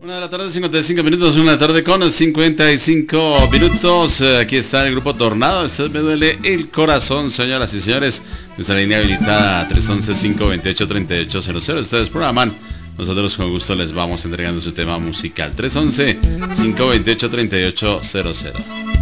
Una de la tarde, 55 minutos, una de la tarde con 55 minutos. Aquí está el grupo Tornado. Esto me duele el corazón, señoras y señores. Nuestra línea habilitada 311-528-3800. Ustedes programan. Nosotros con gusto les vamos entregando su tema musical. 311-528-3800.